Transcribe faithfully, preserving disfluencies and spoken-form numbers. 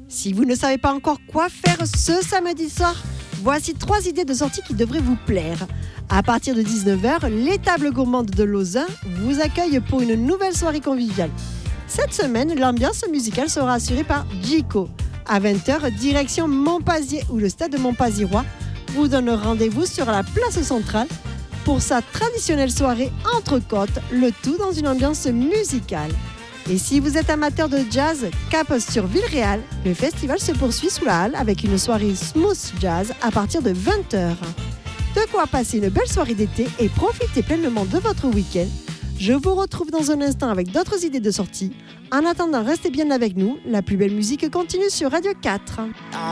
Si vous ne savez pas encore quoi faire ce samedi soir, voici trois idées de sortie qui devraient vous plaire. À partir de dix-neuf heures, les tables gourmandes de Lausanne vous accueillent pour une nouvelle soirée conviviale. Cette semaine, l'ambiance musicale sera assurée par Jico. À vingt heures, direction Montpazier, où le stade de Montpazirois vous donne rendez-vous sur la place centrale pour sa traditionnelle soirée entre côtes, le tout dans une ambiance musicale. Et si vous êtes amateur de jazz, cap sur Villeréal, le festival se poursuit sous la halle avec une soirée smooth jazz à partir de vingt heures. De quoi passer une belle soirée d'été et profiter pleinement de votre week-end. Je vous retrouve dans un instant avec d'autres idées de sortie. En attendant, restez bien avec nous. La plus belle musique continue sur Radio quatre.